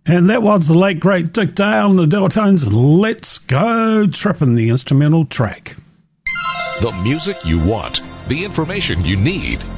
And that was the late, great Dick Dale and the Deltones, and Let's Go Trippin', the instrumental track. The music you want, the information you need.